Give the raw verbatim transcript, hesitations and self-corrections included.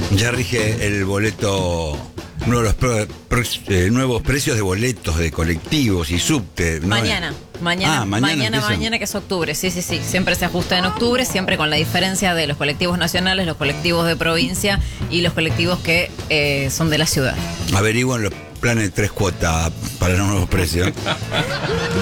Ya rige el boleto, nuevos, pro, pro, eh, nuevos precios de boletos de colectivos y subte. ¿No? Mañana, mañana, Ah, mañana, mañana, mañana, que es octubre, sí, sí, sí. Siempre se ajusta en octubre, siempre con la diferencia de los colectivos nacionales, los colectivos de provincia y los colectivos que eh, son de la ciudad. Averiguan los planes de tres cuotas para los nuevos precios.